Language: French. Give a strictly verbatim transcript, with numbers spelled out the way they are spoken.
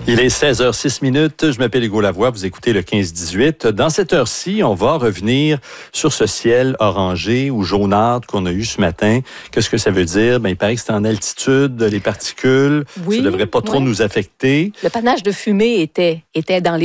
Il est seize heures six minutes. Je m'appelle Hugo Lavoie. Vous écoutez le quinze dix-huit. Dans cette heure-ci, on va revenir sur ce ciel orangé ou jaunâtre qu'on a eu ce matin. Qu'est-ce que ça veut dire? Ben, il paraît que c'est en altitude, les particules. Oui, ça ne devrait pas trop ouais. nous affecter. Le panache de fumée était, était dans les